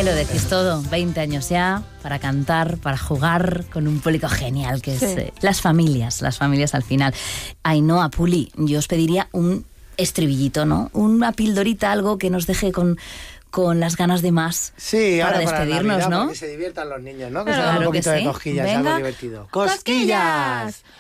Ahí lo decís todo, 20 años ya, para cantar, para jugar con un público genial, que es las familias al final. Ainhoa, Puli, yo os pediría un estribillito, ¿no? Una pildorita, algo que nos deje con las ganas de más, para despedirnos, Navidad, ¿no? Para que se diviertan los niños, ¿no? Que Claro, se hagan un poquito que de sí. cosquillas, Venga. algo divertido. ¡Cosquillas!